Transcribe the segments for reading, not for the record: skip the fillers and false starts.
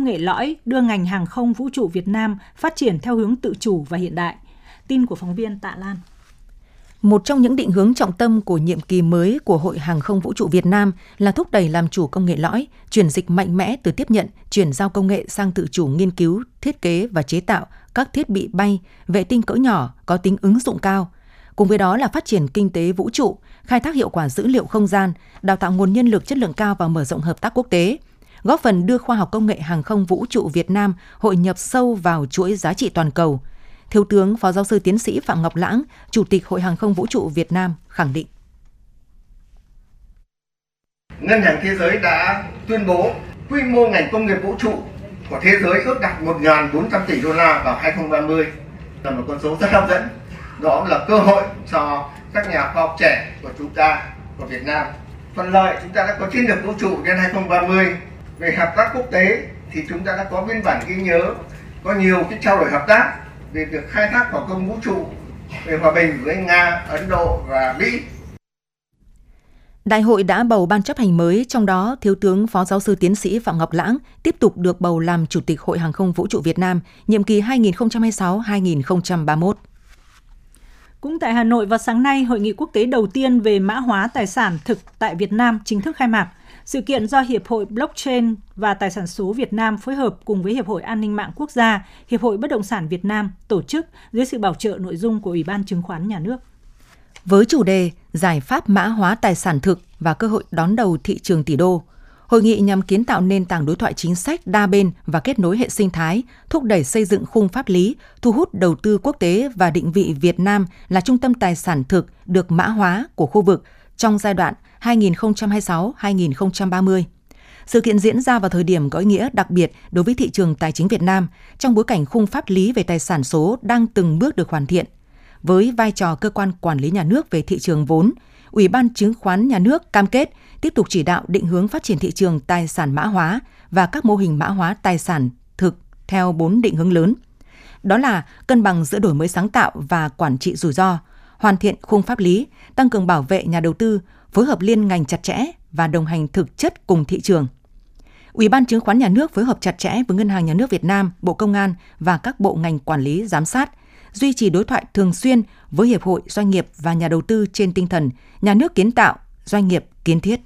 nghệ lõi đưa ngành hàng không vũ trụ Việt Nam phát triển theo hướng tự chủ và hiện đại. Tin của phóng viên Tạ Lan. Một trong những định hướng trọng tâm của nhiệm kỳ mới của Hội Hàng không Vũ trụ Việt Nam là thúc đẩy làm chủ công nghệ lõi, chuyển dịch mạnh mẽ từ tiếp nhận, chuyển giao công nghệ sang tự chủ nghiên cứu, thiết kế và chế tạo các thiết bị bay, vệ tinh cỡ nhỏ có tính ứng dụng cao. Cùng với đó là phát triển kinh tế vũ trụ, khai thác hiệu quả dữ liệu không gian, đào tạo nguồn nhân lực chất lượng cao và mở rộng hợp tác quốc tế, góp phần đưa khoa học công nghệ hàng không vũ trụ Việt Nam hội nhập sâu vào chuỗi giá trị toàn cầu. Thiếu tướng Phó Giáo sư Tiến sĩ Phạm Ngọc Lãng, Chủ tịch Hội Hàng không Vũ trụ Việt Nam khẳng định. Ngân hàng Thế giới đã tuyên bố quy mô ngành công nghiệp vũ trụ của thế giới ước đạt 1.400 tỷ đô la vào 2030, là một con số rất hấp dẫn. Đó là cơ hội cho các nhà khoa học trẻ của chúng ta, của Việt Nam. Thuận lợi, chúng ta đã có chiến lược vũ trụ đến 2030. Về hợp tác quốc tế thì chúng ta đã có biên bản ghi nhớ, có nhiều cái trao đổi hợp tác về việc khai thác hỏa công vũ trụ, về hòa bình với Nga, Ấn Độ và Mỹ. Đại hội đã bầu ban chấp hành mới, trong đó Thiếu tướng Phó Giáo sư Tiến sĩ Phạm Ngọc Lãng tiếp tục được bầu làm Chủ tịch Hội Hàng không Vũ trụ Việt Nam, nhiệm kỳ 2026-2031. Cũng tại Hà Nội vào sáng nay, hội nghị quốc tế đầu tiên về mã hóa tài sản thực tại Việt Nam chính thức khai mạc. Sự kiện do Hiệp hội Blockchain và Tài sản số Việt Nam phối hợp cùng với Hiệp hội An ninh mạng quốc gia, Hiệp hội Bất động sản Việt Nam tổ chức dưới sự bảo trợ nội dung của Ủy ban Chứng khoán Nhà nước. Với chủ đề Giải pháp mã hóa tài sản thực và cơ hội đón đầu thị trường tỷ đô, hội nghị nhằm kiến tạo nền tảng đối thoại chính sách đa bên và kết nối hệ sinh thái, thúc đẩy xây dựng khung pháp lý, thu hút đầu tư quốc tế và định vị Việt Nam là trung tâm tài sản thực được mã hóa của khu vực trong giai đoạn 2026-2030. Sự kiện diễn ra vào thời điểm có ý nghĩa đặc biệt đối với thị trường tài chính Việt Nam trong bối cảnh khung pháp lý về tài sản số đang từng bước được hoàn thiện. Với vai trò cơ quan quản lý nhà nước về thị trường vốn, Ủy ban Chứng khoán Nhà nước cam kết tiếp tục chỉ đạo định hướng phát triển thị trường tài sản mã hóa và các mô hình mã hóa tài sản thực theo 4 định hướng lớn. Đó là cân bằng giữa đổi mới sáng tạo và quản trị rủi ro, hoàn thiện khung pháp lý, tăng cường bảo vệ nhà đầu tư, phối hợp liên ngành chặt chẽ và đồng hành thực chất cùng thị trường. Ủy ban Chứng khoán Nhà nước phối hợp chặt chẽ với Ngân hàng Nhà nước Việt Nam, Bộ Công an và các bộ ngành quản lý giám sát, duy trì đối thoại thường xuyên với hiệp hội doanh nghiệp và nhà đầu tư trên tinh thần nhà nước kiến tạo, doanh nghiệp kiến thiết.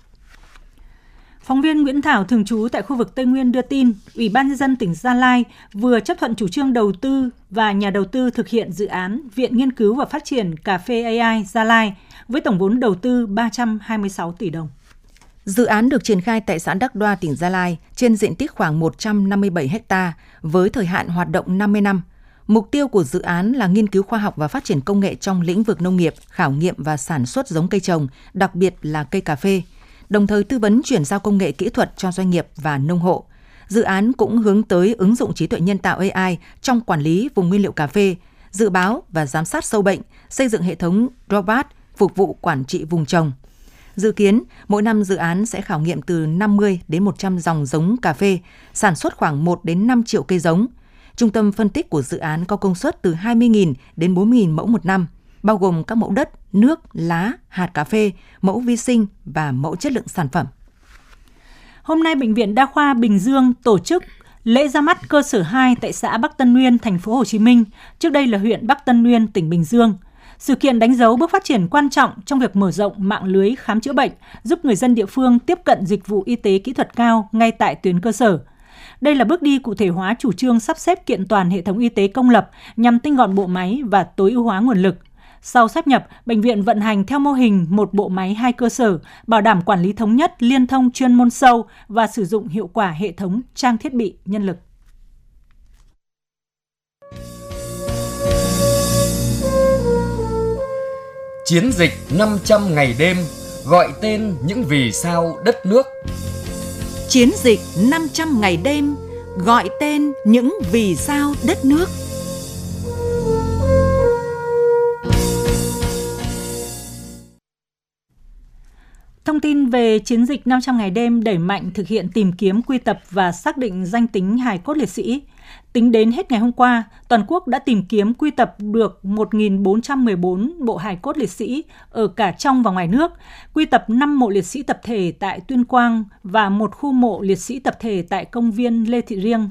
Phóng viên Nguyễn Thảo thường trú tại khu vực Tây Nguyên đưa tin, Ủy ban Nhân dân tỉnh Gia Lai vừa chấp thuận chủ trương đầu tư và nhà đầu tư thực hiện dự án Viện Nghiên cứu và Phát triển Cà phê AI Gia Lai với tổng vốn đầu tư 326 tỷ đồng. Dự án được triển khai tại xã Đắc Đoa, tỉnh Gia Lai trên diện tích khoảng 157 ha với thời hạn hoạt động 50 năm. Mục tiêu của dự án là nghiên cứu khoa học và phát triển công nghệ trong lĩnh vực nông nghiệp, khảo nghiệm và sản xuất giống cây trồng, đặc biệt là cây cà phê, đồng thời tư vấn chuyển giao công nghệ kỹ thuật cho doanh nghiệp và nông hộ. Dự án cũng hướng tới ứng dụng trí tuệ nhân tạo AI trong quản lý vùng nguyên liệu cà phê, dự báo và giám sát sâu bệnh, xây dựng hệ thống robot phục vụ quản trị vùng trồng. Dự kiến, mỗi năm dự án sẽ khảo nghiệm từ 50 đến 100 dòng giống cà phê, sản xuất khoảng 1 đến 5 triệu cây giống. Trung tâm phân tích của dự án có công suất từ 20.000 đến 40.000 mẫu một năm, bao gồm các mẫu đất, nước, lá, hạt cà phê, mẫu vi sinh và mẫu chất lượng sản phẩm. Hôm nay, Bệnh viện Đa khoa Bình Dương tổ chức lễ ra mắt cơ sở 2 tại xã Bắc Tân Uyên, thành phố Hồ Chí Minh, trước đây là huyện Bắc Tân Uyên, tỉnh Bình Dương. Sự kiện đánh dấu bước phát triển quan trọng trong việc mở rộng mạng lưới khám chữa bệnh, giúp người dân địa phương tiếp cận dịch vụ y tế kỹ thuật cao ngay tại tuyến cơ sở. Đây là bước đi cụ thể hóa chủ trương sắp xếp kiện toàn hệ thống y tế công lập nhằm tinh gọn bộ máy và tối ưu hóa nguồn lực. Sau sáp nhập, bệnh viện vận hành theo mô hình một bộ máy 2 cơ sở, bảo đảm quản lý thống nhất, liên thông chuyên môn sâu và sử dụng hiệu quả hệ thống trang thiết bị, nhân lực. Chiến dịch 500 ngày đêm, gọi tên những vì sao đất nước. Chiến dịch 500 ngày đêm, gọi tên những vì sao đất nước. Thông tin về chiến dịch 500 ngày đêm đẩy mạnh thực hiện tìm kiếm, quy tập và xác định danh tính hài cốt liệt sĩ. Tính đến hết ngày hôm qua, toàn quốc đã tìm kiếm quy tập được 1.414 bộ hài cốt liệt sĩ ở cả trong và ngoài nước, quy tập 5 mộ liệt sĩ tập thể tại Tuyên Quang và một khu mộ liệt sĩ tập thể tại công viên Lê Thị Riêng,